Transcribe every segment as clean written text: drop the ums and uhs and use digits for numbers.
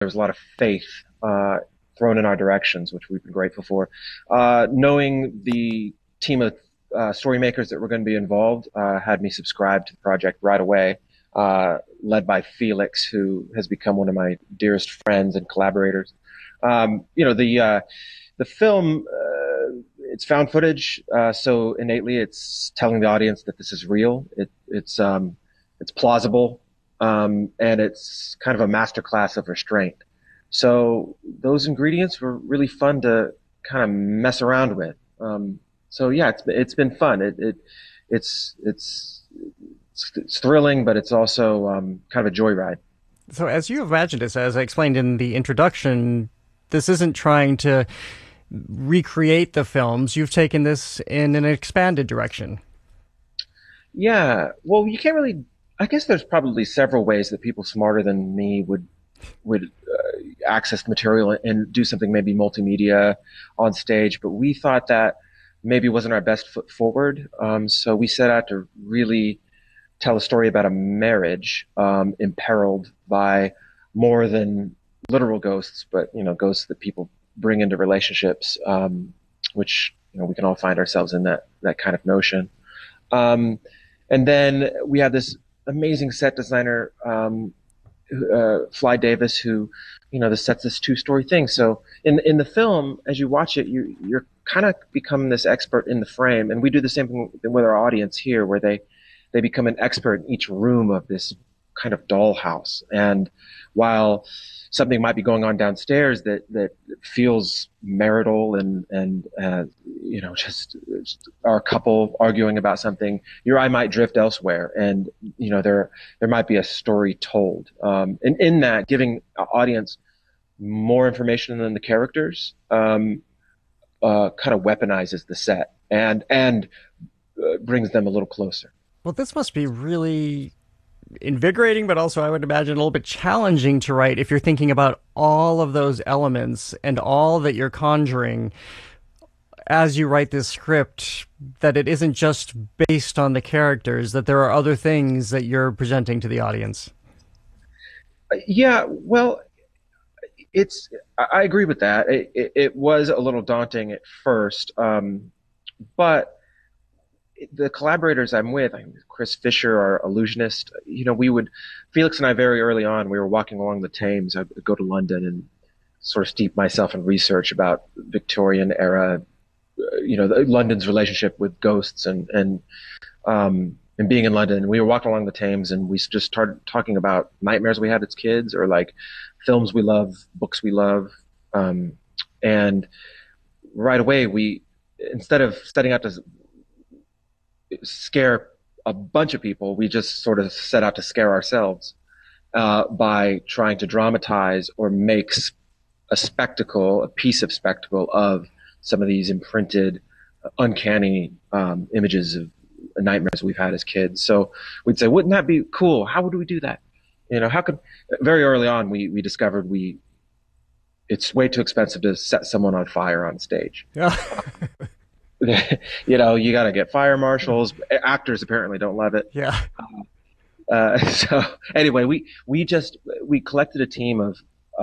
there was a lot of faith thrown in our directions, which we've been grateful for. Knowing the team of story makers that were going to be involved had me subscribe to the project right away, led by Felix, who has become one of my dearest friends and collaborators. The film, it's found footage, so innately it's telling the audience that this is real. It's plausible, and it's kind of a masterclass of restraint. So those ingredients were really fun to kind of mess around with. So yeah, it's been fun. It's thrilling, but it's also kind of a joyride. So, as you imagined it, as I explained in the introduction, this isn't trying to recreate the films. You've taken this in an expanded direction. Yeah, well, you can't really. I guess there's probably several ways that people smarter than me would access the material and do something maybe multimedia on stage, but we thought that maybe wasn't our best foot forward. So we set out to really tell a story about a marriage imperiled by more than literal ghosts, but ghosts that people bring into relationships, which we can all find ourselves in that kind of notion. And then we have this amazing set designer, Fly Davis, who this sets this two-story thing. So in the film, as you watch it, you're kind of become this expert in the frame, and we do the same thing with our audience here, where they become an expert in each room of this kind of dollhouse. And while something might be going on downstairs that feels marital and just our couple arguing about something, your eye might drift elsewhere, and there might be a story told. And in that, giving an audience more information than the characters kind of weaponizes the set and brings them a little closer. Well, this must be really invigorating, but also I would imagine a little bit challenging to write if you're thinking about all of those elements and all that you're conjuring as you write this script, that it isn't just based on the characters, that there are other things that you're presenting to the audience. Yeah, well, I agree with that. It was a little daunting at first, but the collaborators I'm with, Chris Fisher, our illusionist, Felix and I very early on, we were walking along the Thames. I'd go to London and sort of steep myself in research about Victorian era, London's relationship with ghosts and being in London. We were walking along the Thames and we just started talking about nightmares we had as kids, or like films we love, books we love. And right away, instead of setting out to scare a bunch of people, we just sort of set out to scare ourselves by trying to dramatize or make a piece of spectacle of some of these imprinted, uncanny images of nightmares we've had as kids. So we'd say, wouldn't that be cool? How would we do that? Very early on, we discovered it's way too expensive to set someone on fire on stage. Yeah. You got to get fire marshals. Actors apparently don't love it. Yeah. So anyway, we collected a team of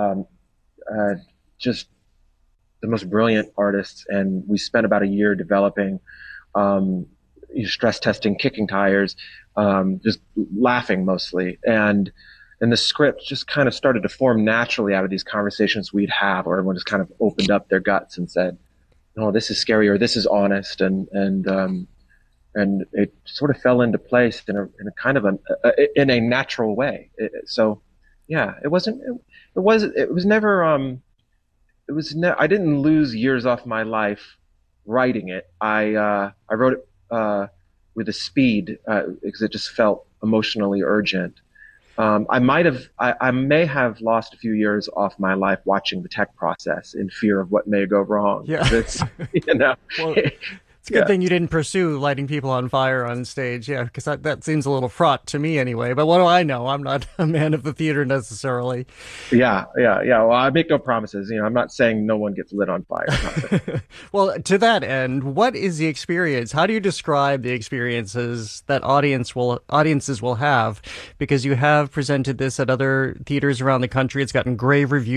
just the most brilliant artists, and we spent about a year developing, stress testing, kicking tires, just laughing mostly, and the script just kind of started to form naturally out of these conversations we'd have, where everyone just kind of opened up their guts and said, "Oh, this is scary," or "This is honest," and it sort of fell into place in a kind of in a natural way. So, yeah, it was never. I didn't lose years off my life writing it. I wrote it with a speed because it just felt emotionally urgent. I may have lost a few years off my life watching the tech process in fear of what may go wrong. Yeah. It's, you know, Well, It's a good thing you didn't pursue lighting people on fire on stage. Yeah, because that seems a little fraught to me anyway. But what do I know? I'm not a man of the theater necessarily. Yeah. Well, I make no promises. I'm not saying no one gets lit on fire. Well, to that end, what is the experience? How do you describe the experiences that audiences will have? Because you have presented this at other theaters around the country. It's gotten great reviews.